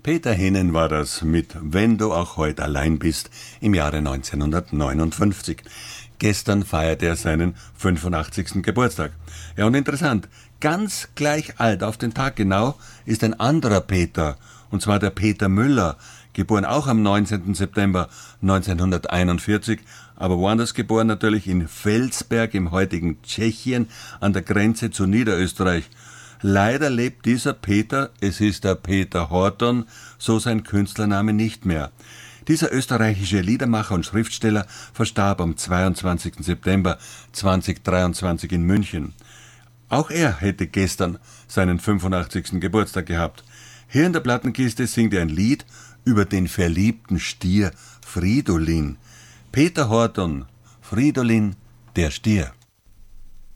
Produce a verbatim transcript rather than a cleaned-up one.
Peter Hennen war das mit »Wenn du auch heute allein bist« im Jahre neunzehnhundertneunundfünfzig. Gestern feierte er seinen fünfundachtzigsten Geburtstag. Ja, und interessant, ganz gleich alt, auf den Tag genau, ist ein anderer Peter, und zwar der Peter Müller, geboren auch am neunzehnten September neunzehnhunderteinundvierzig, aber woanders geboren, natürlich in Felsberg im heutigen Tschechien an der Grenze zu Niederösterreich. Leider lebt dieser Peter, es ist der Peter Horton, so sein Künstlername, nicht mehr. Dieser österreichische Liedermacher und Schriftsteller verstarb am zweiundzwanzigsten September zweitausenddreiundzwanzig in München. Auch er hätte gestern seinen fünfundachtzigsten Geburtstag gehabt. Hier in der Plattenkiste singt er ein Lied über den verliebten Stier Fridolin. Peter Horton, Fridolin, der Stier.